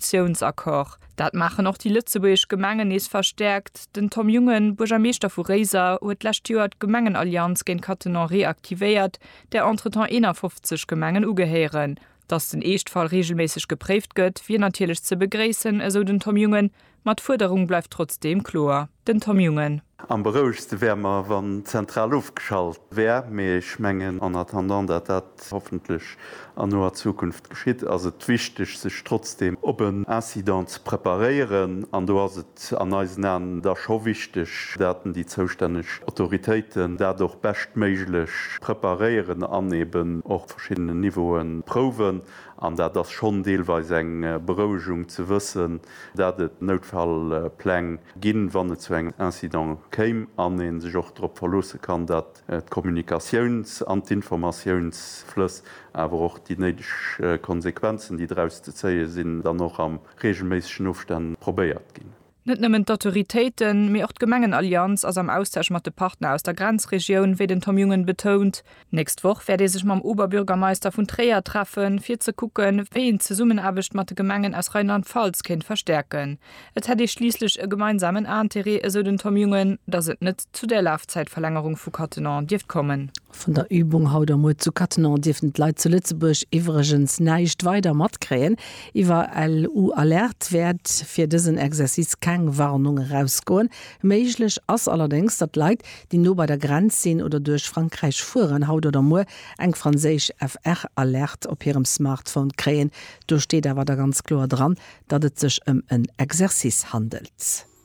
Koalitionsakkord. Dat machen noch die Lützeburg Gemengen is verstärkt. Den Tom Jungen, Burgermeister vu Reser, huet lacht Joer Gemengenallianz gen Cattenom reaktiviert, der entretan 51 Gemengen ugeheieren. Dass den Echtfall regelmäßig geprägt gött, wie natürlich zu begräßen, also den Tom Jungen, mat Forderung bleibt trotzdem klar. Den Tom Jungen. Am berouigste wärmer wann zentral aufgeschalt wär méch menggen an attendant, dat hoffentlich an noer Zukunft geschiet. Also wichtig sech trotzdem op een Incident preparieren, an do as het an nennen da scho wichtig, daten die zoustänneg Autoritäten dadurch bestmeiglech preparieren aneben och verschiedene Niveen proben, an dat das schon deelweis eng Berouigung zu wissen, dat het Notfallplan ginn wann zu eng Incident kéim an sech och trop verlosse kann, dat et Kommunikations- an Informationsflüss awer och die neideg Konsequenzen, die draus ze zeie sinn, dann noch am regelmäßigschen Aufstand probéiert ginn. Net nëmmen d'Autoritéiten, méi och d'Gemengenallianz ass am Austausch mat de Partner aus der Grenzregion wie den Tom Jungen betont. Nächst woch werde sech mam Oberbürgermeister vun Treia treffen, fir ze kucken, wéi ze summen abecht mat de Gemengen aus Rheinland-Pfalz kind verstärken. Et hätte schließlich e gemeinsamen Anterie eso den Tom Jungen, dat et net zu der Laufzeitverlängerung vu Cattenom Dift kommen. Von der Übung hauter Mut zu Cattenom dürfen Leiit zu Lützeburg iwwergens neicht weiter mat kräen. Iwer LU alert werd fir diesen Exerzice keine Warnung rausgoen. Meiglech ass allerdings dat Leiit, die no bei der Grenz sinn oder durch Frankreich fuhren, haut oder mo eng Franzisch FR alert op ihrem Smartphone kräen. Du steht awer da ganz klar dran, dat et sech en Exerzice handelt.